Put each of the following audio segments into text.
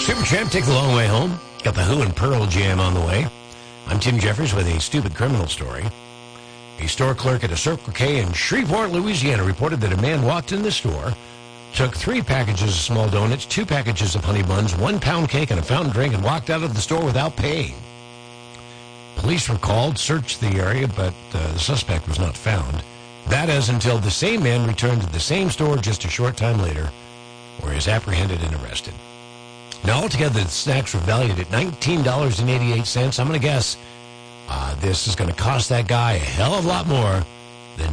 Supertramp, take the long way home. Got the Who and Pearl Jam on the way. I'm Tim Jeffers with a stupid criminal story. A store clerk at a Circle K in Shreveport, Louisiana, reported that a man walked in the store, took 3 packages of small donuts, 2 packages of honey buns, 1 pound cake, and a fountain drink, and walked out of the store without paying. Police were called, searched the area, but the suspect was not found. That is until the same man returned to the same store just a short time later, where he was apprehended and arrested. Now, altogether, the snacks were valued at $19.88. I'm going to guess this is going to cost that guy a hell of a lot more than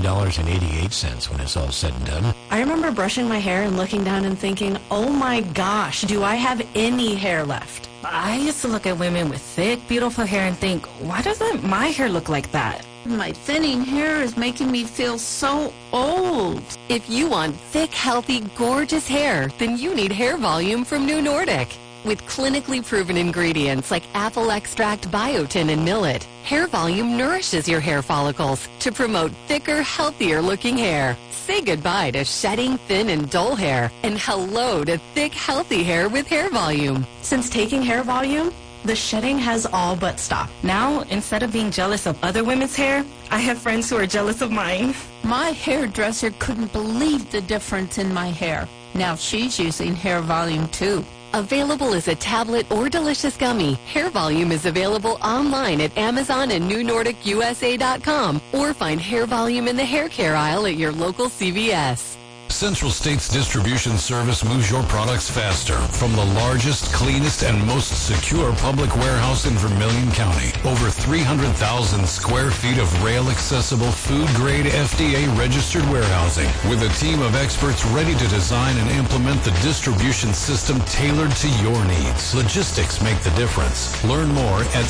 $19.88 when it's all said and done. I remember brushing my hair and looking down and thinking, oh my gosh, do I have any hair left? I used to look at women with thick, beautiful hair and think, why doesn't my hair look like that? My thinning hair is making me feel so old. If you want thick, healthy, gorgeous hair, then you need Hair Volume from New Nordic. With clinically proven ingredients like apple extract, biotin, and millet, Hair Volume nourishes your hair follicles to promote thicker, healthier-looking hair. Say goodbye to shedding, thin, and dull hair, and hello to thick, healthy hair with Hair Volume. Since taking Hair Volume, the shedding has all but stopped. Now, instead of being jealous of other women's hair, I have friends who are jealous of mine. My hairdresser couldn't believe the difference in my hair. Now she's using Hair Volume too. Available as a tablet or delicious gummy, Hair Volume is available online at Amazon and NewNordicUSA.com, or find Hair Volume in the hair care aisle at your local CVS. Central States Distribution Service moves your products faster from the largest, cleanest, and most secure public warehouse in Vermilion County. Over 300,000 square feet of rail-accessible, food-grade, FDA-registered warehousing with a team of experts ready to design and implement the distribution system tailored to your needs. Logistics make the difference. Learn more at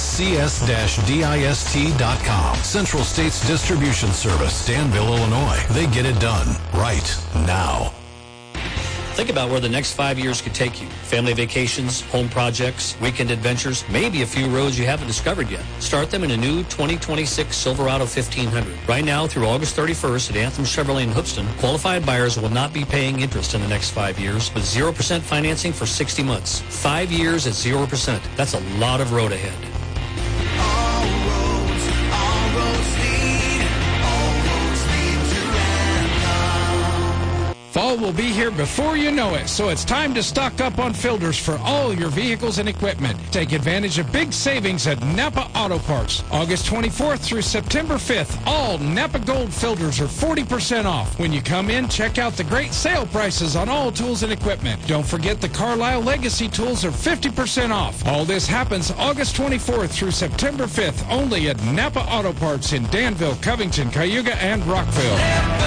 cs-dist.com. Central States Distribution Service, Danville, Illinois. They get it done right now. Think about where the next 5 years could take you. Family vacations, home projects, weekend adventures, maybe a few roads you haven't discovered yet. Start them in a new 2026 Silverado 1500. Right now through August 31st at Anthem Chevrolet in Hoopston, qualified buyers will not be paying interest in the next 5 years with 0% financing for 60 months. 5 years at 0%. That's a lot of road ahead. Fall will be here before you know it, so it's time to stock up on filters for all your vehicles and equipment. Take advantage of big savings at Napa Auto Parts. August 24th through September 5th, all Napa Gold filters are 40% off. When you come in, check out the great sale prices on all tools and equipment. Don't forget the Carlisle Legacy tools are 50% off. All this happens August 24th through September 5th, only at Napa Auto Parts in Danville, Covington, Cayuga, and Rockville.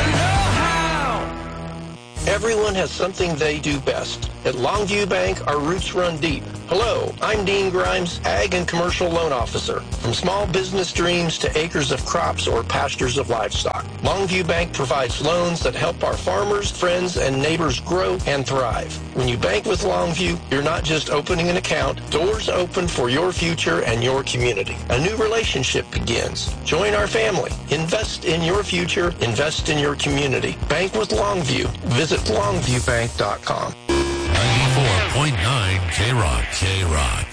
Everyone has something they do best. At Longview Bank, our roots run deep. Hello, I'm Dean Grimes, Ag and Commercial Loan Officer. From small business dreams to acres of crops or pastures of livestock, Longview Bank provides loans that help our farmers, friends, and neighbors grow and thrive. When you bank with Longview, you're not just opening an account. Doors open for your future and your community. A new relationship begins. Join our family. Invest in your future. Invest in your community. Bank with Longview. Visit longviewbank.com. 94.9 K-Rock.